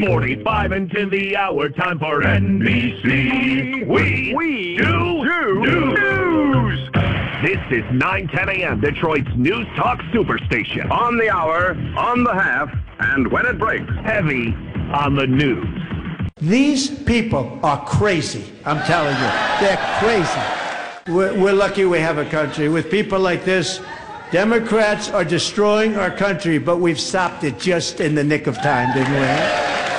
8:45 into the hour, time for NBC. We do news. This is 9:10 a.m. Detroit's News Talk Superstation. On the hour, on the half, and when it breaks. Heavy on the news. These people are crazy. I'm telling you, they're crazy. We're lucky we have a country. With people like this, Democrats are destroying our country, but we've stopped it just in the nick of time, didn't we?